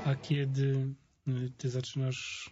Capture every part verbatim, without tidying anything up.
A kiedy ty zaczynasz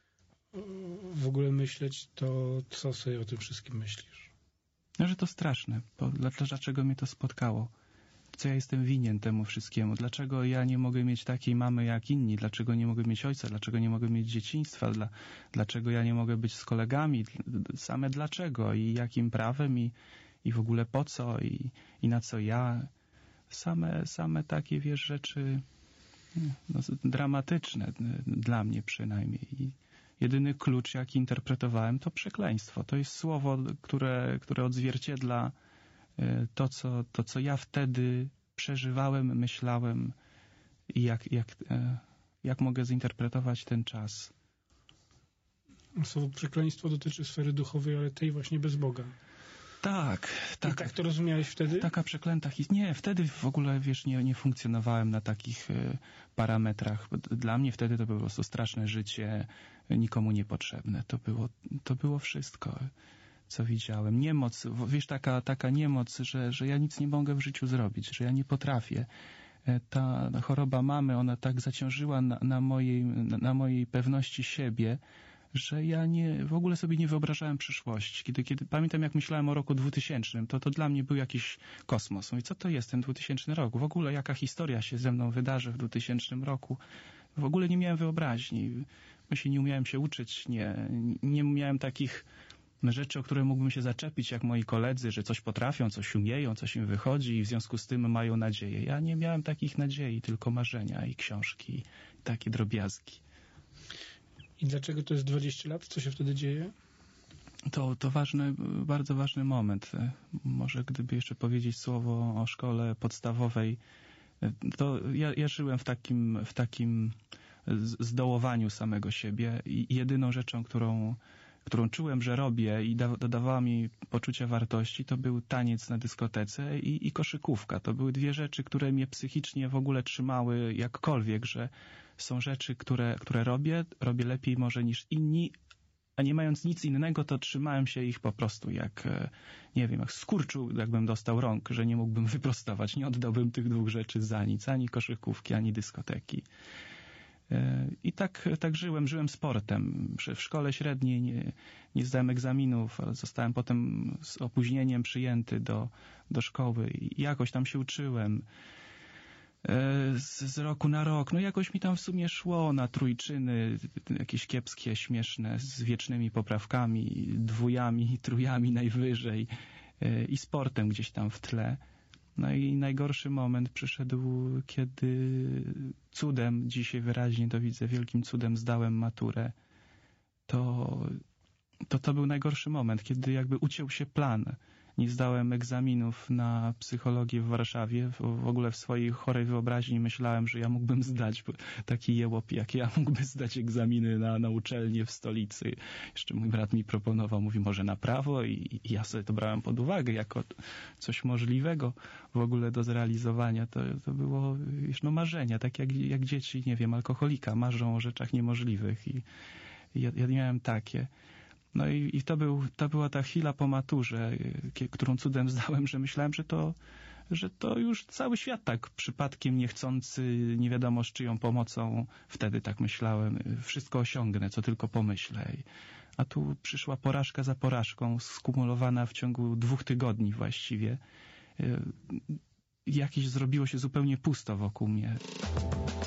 w ogóle myśleć, to co sobie o tym wszystkim myślisz? No, że to straszne. Bo dlaczego mnie to spotkało? Co ja jestem winien temu wszystkiemu? Dlaczego ja nie mogę mieć takiej mamy jak inni? Dlaczego nie mogę mieć ojca? Dlaczego nie mogę mieć dzieciństwa? Dla, dlaczego ja nie mogę być z kolegami? Same dlaczego? I jakim prawem? I, i w ogóle po co? I, i na co ja? Same, same takie, wiesz, rzeczy no, dramatyczne dla mnie przynajmniej. I jedyny klucz, jaki interpretowałem, to przekleństwo. To jest słowo, które, które odzwierciedla to co, to, co ja wtedy przeżywałem, myślałem i jak, jak, jak mogę zinterpretować ten czas. Słowo przekleństwo dotyczy sfery duchowej, ale tej właśnie bez Boga. Tak. tak. I tak to rozumiałeś wtedy? Taka przeklęta historia. Nie, wtedy w ogóle, wiesz, nie, nie funkcjonowałem na takich y, parametrach. Dla mnie wtedy to było po prostu straszne życie, nikomu niepotrzebne. To było, to było wszystko, co widziałem. Niemoc, wiesz, taka, taka niemoc, że, że ja nic nie mogę w życiu zrobić, że ja nie potrafię. Ta choroba mamy, ona tak zaciążyła na, na, mojej, na, na mojej pewności siebie, że ja nie, w ogóle sobie nie wyobrażałem przyszłości. Kiedy, kiedy pamiętam, jak myślałem o roku dwutysięcznym, to, to dla mnie był jakiś kosmos. I co to jest ten dwutysięczny rok? W ogóle jaka historia się ze mną wydarzy w dwutysięcznym roku? W ogóle nie miałem wyobraźni. Myślę, nie umiałem się uczyć, nie, nie miałem takich rzeczy, o które mógłbym się zaczepić, jak moi koledzy, że coś potrafią, coś umieją, coś im wychodzi i w związku z tym mają nadzieję. Ja nie miałem takich nadziei, tylko marzenia i książki, i takie drobiazgi. I dlaczego to jest dwadzieścia lat? Co się wtedy dzieje? To, to ważny, bardzo ważny moment. Może gdyby jeszcze powiedzieć słowo o szkole podstawowej, to ja, ja żyłem w takim, w takim zdołowaniu samego siebie i jedyną rzeczą, którą którą czułem, że robię i da, dodawała mi poczucia wartości, to był taniec na dyskotece i, i koszykówka. To były dwie rzeczy, które mnie psychicznie w ogóle trzymały jakkolwiek, że są rzeczy, które, które robię, robię lepiej może niż inni, a nie mając nic innego, to trzymałem się ich po prostu jak, nie wiem, jak skurczu, jakbym dostał rąk, że nie mógłbym wyprostować. Nie oddałbym tych dwóch rzeczy za nic, ani koszykówki, ani dyskoteki. I tak, tak żyłem, żyłem sportem. W szkole średniej nie, nie zdałem egzaminów, ale zostałem potem z opóźnieniem przyjęty do, do szkoły i jakoś tam się uczyłem. Z, z roku na rok, no jakoś mi tam w sumie szło na trójczyny, jakieś kiepskie, śmieszne, z wiecznymi poprawkami, dwójami, trójami najwyżej i sportem gdzieś tam w tle. No i najgorszy moment przyszedł, kiedy cudem, dzisiaj wyraźnie to widzę, wielkim cudem zdałem maturę. To, to, to był najgorszy moment, kiedy jakby uciął się plan. Nie zdałem egzaminów na psychologię w Warszawie. W, w ogóle w swojej chorej wyobraźni myślałem, że ja mógłbym zdać, taki jełop jak ja mógłby zdać egzaminy na, na uczelnię w stolicy. Jeszcze mój brat mi proponował, mówi może na prawo i, i ja sobie to brałem pod uwagę jako coś możliwego w ogóle do zrealizowania. To, to było już no marzenia, tak jak, jak dzieci, nie wiem, alkoholika, marzą o rzeczach niemożliwych i, i ja, ja miałem takie. No i, i to, był, to była ta chwila po maturze, którą cudem zdałem, że myślałem, że to, że to już cały świat tak przypadkiem niechcący, nie wiadomo z czyją pomocą, wtedy tak myślałem, wszystko osiągnę, co tylko pomyślę. A tu przyszła porażka za porażką, skumulowana w ciągu dwóch tygodni właściwie. Jakieś zrobiło się zupełnie pusto wokół mnie.